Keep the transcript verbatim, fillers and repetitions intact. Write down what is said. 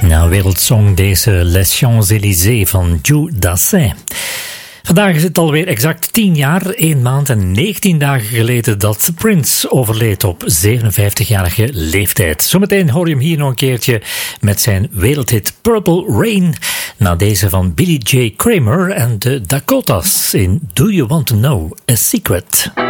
Ja, wereldsong deze Les Champs-Élysées van Jules Dassin. Vandaag is het alweer exact tien jaar, één maand en negentien dagen geleden dat Prince overleed op zevenenvijftigjarige leeftijd. Zometeen hoor je hem hier nog een keertje met zijn wereldhit Purple Rain, na deze van Billy J. Kramer en de Dakotas in Do You Want to Know a Secret?